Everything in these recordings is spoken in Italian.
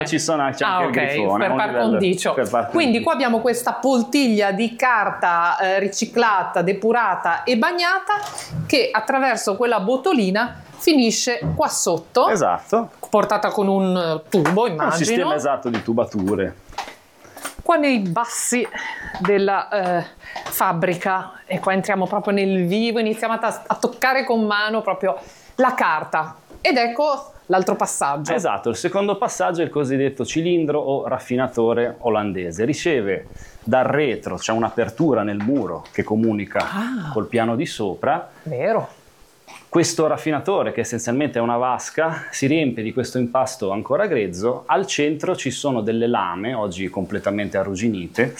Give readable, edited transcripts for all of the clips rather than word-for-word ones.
C'è anche il grifone. Per par condicio. Quindi qua abbiamo questa poltiglia di carta riciclata, depurata e bagnata che attraverso quella botolina finisce qua sotto. Esatto. Portata con un tubo, immagino. Un sistema esatto di tubature. Qua nei bassi della fabbrica, e qua entriamo proprio nel vivo, iniziamo a toccare con mano proprio la carta. Ed ecco l'altro passaggio. Esatto, il secondo passaggio è il cosiddetto cilindro o raffinatore olandese. Riceve dal retro, c'è un'apertura nel muro che comunica col piano di sopra. Vero. Questo raffinatore, che essenzialmente è una vasca, si riempie di questo impasto ancora grezzo. Al centro ci sono delle lame, oggi completamente arrugginite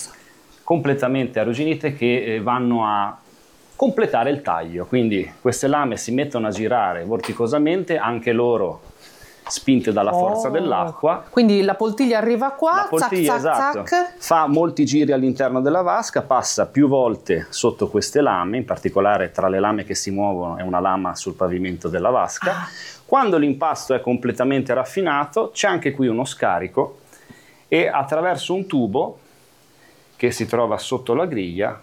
che vanno a completare il taglio. Quindi queste lame si mettono a girare vorticosamente, anche loro spinte dalla forza dell'acqua. Quindi la poltiglia arriva qua, la poltiglia, zac, zac. Fa molti giri all'interno della vasca, passa più volte sotto queste lame, in particolare tra le lame che si muovono è una lama sul pavimento della vasca. Quando l'impasto è completamente raffinato c'è anche qui uno scarico e attraverso un tubo che si trova sotto la griglia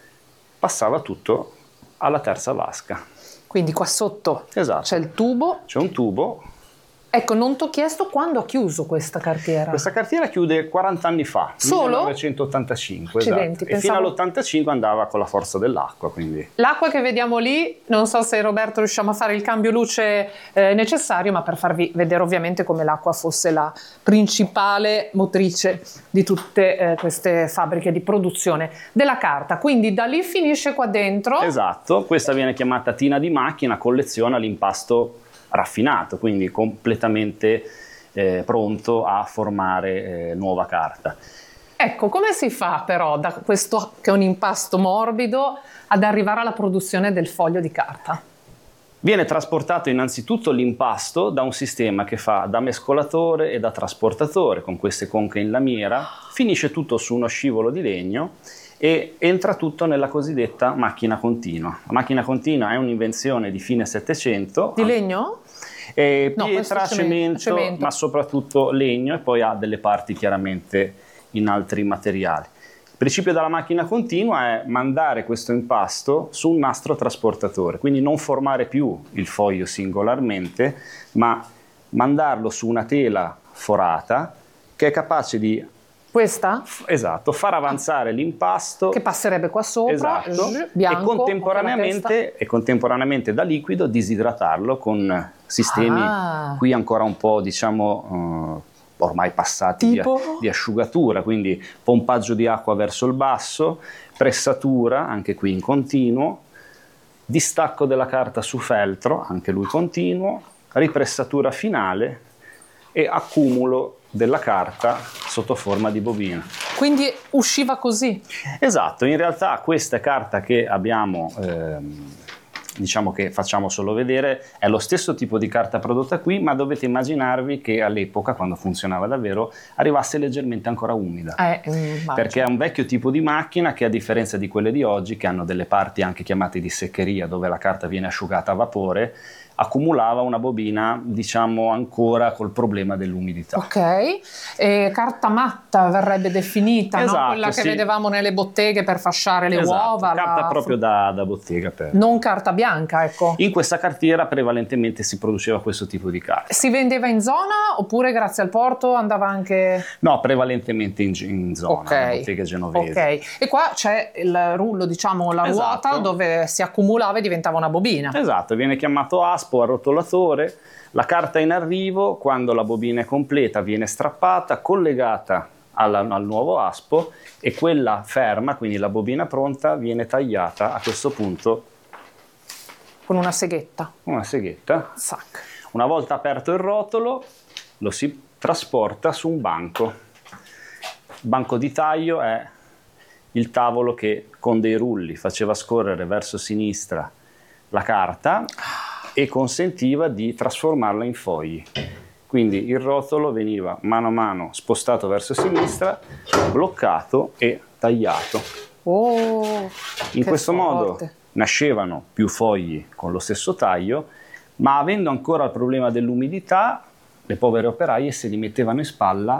passava tutto alla terza vasca. Quindi qua sotto c'è il tubo. C'è un tubo. Ecco, non ti ho chiesto quando ha chiuso questa cartiera. Questa cartiera chiude 40 anni fa, solo? 1985, Accidenti, esatto. E fino all'85 andava con la forza dell'acqua. L'acqua che vediamo lì, non so se Roberto riusciamo a fare il cambio luce necessario, ma per farvi vedere ovviamente come l'acqua fosse la principale motrice di tutte queste fabbriche di produzione della carta. Quindi da lì finisce qua dentro. Esatto, questa viene chiamata tina di macchina, colleziona l'impasto raffinato, quindi completamente pronto a formare nuova carta. Ecco, come si fa però da questo che è un impasto morbido ad arrivare alla produzione del foglio di carta? Viene trasportato innanzitutto l'impasto da un sistema che fa da mescolatore e da trasportatore con queste conche in lamiera, finisce tutto su uno scivolo di legno e entra tutto nella cosiddetta macchina continua. La macchina continua è un'invenzione di fine Settecento. Di legno? Pietra, cemento, ma soprattutto legno, e poi ha delle parti chiaramente in altri materiali. Il principio della macchina continua è mandare questo impasto su un nastro trasportatore, quindi non formare più il foglio singolarmente, ma mandarlo su una tela forata che è capace di questa? Esatto, far avanzare l'impasto che passerebbe qua sopra, esatto, bianco, e contemporaneamente da liquido disidratarlo con sistemi qui ancora un po' diciamo ormai passati di asciugatura, quindi pompaggio di acqua verso il basso, pressatura anche qui in continuo, distacco della carta su feltro anche lui continuo, ripressatura finale e accumulo della carta sotto forma di bobina. Quindi usciva così? Esatto, in realtà questa carta che abbiamo, diciamo che facciamo solo vedere, è lo stesso tipo di carta prodotta qui, ma dovete immaginarvi che all'epoca, quando funzionava davvero, arrivasse leggermente ancora umida. Perché è un vecchio tipo di macchina che, a differenza di quelle di oggi, che hanno delle parti anche chiamate di seccheria, dove la carta viene asciugata a vapore, accumulava una bobina, diciamo, ancora col problema dell'umidità. Ok, carta matta verrebbe definita, esatto, no? Quella che vedevamo nelle botteghe per fasciare le uova. Carta proprio da bottega. Non carta bianca, ecco. In questa cartiera prevalentemente si produceva questo tipo di carta. Si vendeva in zona oppure grazie al porto andava anche... No, prevalentemente in zona, botteghe genovesi. Ok, e qua c'è il rullo, diciamo la ruota dove si accumulava e diventava una bobina. Esatto, viene chiamato aspo, arrotolatore. La carta in arrivo, quando la bobina è completa, viene strappata, collegata al nuovo aspo, e quella ferma, quindi la bobina pronta, viene tagliata a questo punto con una seghetta. Una seghetta. Sac. Una volta aperto il rotolo lo si trasporta su un banco. Il banco di taglio è il tavolo che con dei rulli faceva scorrere verso sinistra la carta e consentiva di trasformarla in fogli. Quindi il rotolo veniva mano a mano spostato verso sinistra, bloccato e tagliato. In questo modo nascevano più fogli con lo stesso taglio, ma avendo ancora il problema dell'umidità le povere operaie se li mettevano in spalla